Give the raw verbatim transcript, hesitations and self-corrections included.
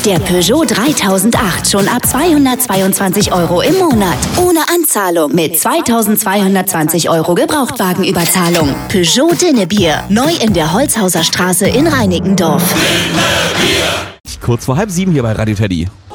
Der Peugeot dreitausendacht schon ab zweihundertzweiundzwanzig Euro im Monat. Ohne Anzahlung mit zweitausendzweihundertzwanzig Euro Gebrauchtwagenüberzahlung. Peugeot Dinnebier. Neu in der Holzhauser Straße in Reinickendorf. Kurz vor halb sieben hier bei Radio Teddy.